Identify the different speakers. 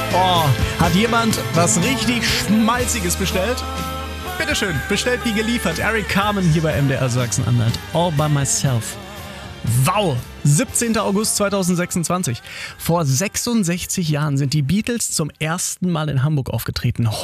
Speaker 1: Oh, hat jemand was richtig Schmalziges bestellt? Bitteschön, bestellt wie geliefert. Eric Carmen hier bei MDR Sachsen-Anhalt. All by myself. Wow! 17. August 2026. Vor 66 Jahren sind die Beatles zum ersten Mal in Hamburg aufgetreten.